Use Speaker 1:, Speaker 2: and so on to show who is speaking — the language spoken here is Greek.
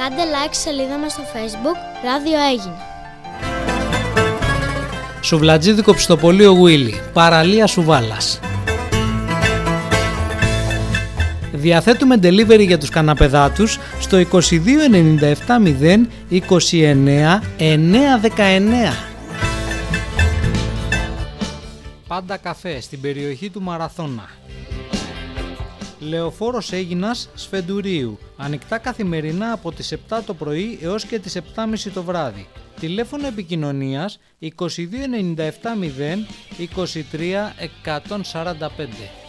Speaker 1: Κάντε like σελίδα μας στο Facebook Ράδιο Αίγινα.
Speaker 2: Σουβλατζίδικο Ψητοπολείο Γουίλι, παραλία Σουβάλας. Διαθέτουμε delivery για τους καναπεδάτους στο 22 97 0 29 919. Πάντα καφέ στην περιοχή του Μαραθώνα. Λεωφόρος Αίγινας Σφεντουρίου. Ανοιχτά καθημερινά από τις 7 το πρωί έως και τις 7.30 το βράδυ. Τηλέφωνο επικοινωνίας 22 97 0 23 145.